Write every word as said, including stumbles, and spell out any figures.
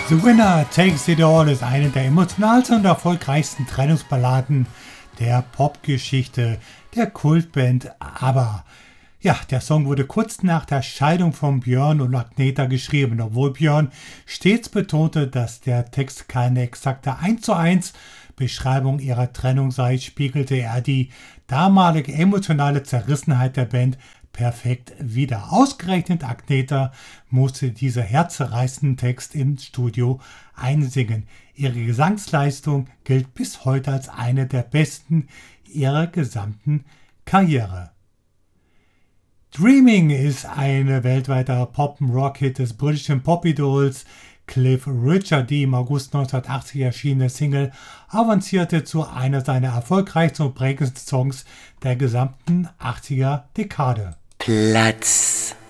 The Winner Takes It All ist eine der emotionalsten und erfolgreichsten Trennungsballaden der Popgeschichte der Kultband ABBA. Ja, der Song wurde kurz nach der Scheidung von Björn und Agneta geschrieben. Obwohl Björn stets betonte, dass der Text keine exakte eins zu eins Beschreibung ihrer Trennung sei, spiegelte er die damalige emotionale Zerrissenheit der Band perfekt wider. Ausgerechnet Agneta musste dieser herzzerreißenden Text im Studio einsingen. Ihre Gesangsleistung gilt bis heute als eine der besten ihrer gesamten Karriere. Dreaming ist ein weltweiter Pop-Rock-Hit des britischen Pop-Idols Cliff Richard. Die im August neunzehnhundertachtzig erschienene Single avancierte zu einer seiner erfolgreichsten und prägendsten Songs der gesamten achtziger Dekade. Platz